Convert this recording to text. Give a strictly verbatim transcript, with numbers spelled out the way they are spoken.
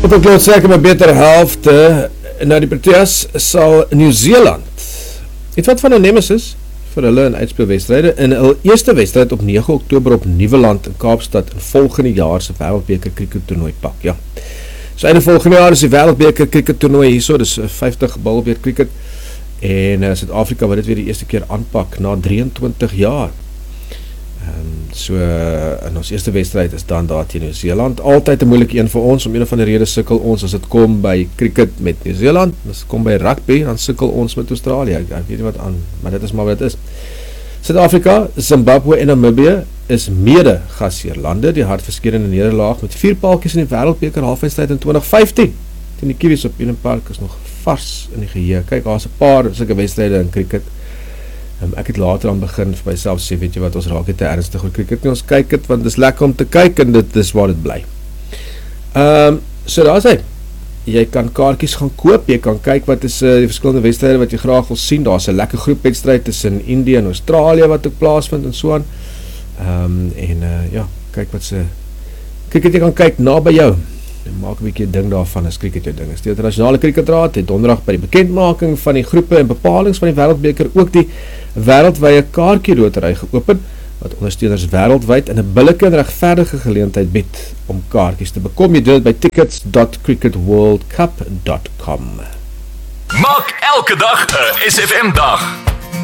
Hoeveel kloot seker my beter helfte na die Proteas sal Nieu-Seeland iets wat van 'n nemesis vir hulle in uitspeelwedstryde in hul eerste wedstryd op nege Oktober op Nieuweland in Kaapstad in volgende jaar se Wêreldbeker krieket toernooi pak, ja. So einde volgende jaar is die Wêreldbeker krieket toernooi hierso, dis vyftig bal weer krieket en uh, Suid-Afrika wat dit weer die eerste keer aanpak na drieëntwintig jaar. Um, so uh, in ons eerste wedstryd is dan daar teen Nieu-Seeland, altyd 'n moeilike een vir ons, om een of ander rede sukkel ons as dit kom by cricket met Nieu-Seeland, as dit kom by rugby, dan sukkel ons met Australië, ek, ek weet nie wat aan, maar dit is maar wat dit is. Suid-Afrika, Zimbabwe en Namibië is mede gasheerlande, die hartverskeurende nederlaag met vier paaltjies in die Wêreldbeker halfeindstryd in twintig vyftien, teen die Kiwis op Eden Park is nog vars in die geheue. Kyk, daar is 'n paar sulke wedstryde in cricket. Um, ek het later aan begin vir myself sê, weet jy wat, ons raak het te ernstig oor cricket, nie, ons kyk het, want dit is lekker om te kyk, en dit is waar dit bly. Um, so daar is hy, jy kan kaartjies gaan koop, jy kan kyk wat is uh, die verskillende wedstryde wat jy graag wil sien, daar is 'n lekker groepwedstryd tussen Indië en Australië wat ook plaasvind en so aan, um, en uh, ja, kyk wat se, cricket jy kan kyk na by jou, en maak 'n bietjie ding daarvan as cricket jou ding is. Die internasionale cricketraad het donderdag by die bekendmaking van die groepe en bepalings van die Wêreldbeker ook die wêreldwye kaartjie lotery geopen, wat ondersteuners wêreldwyd in 'n billike en regverdige geleentheid bied om kaartjies te bekom. Jy doen dit by tickets dot cricket world cup dot com. Maak elke dag 'n S F M dag.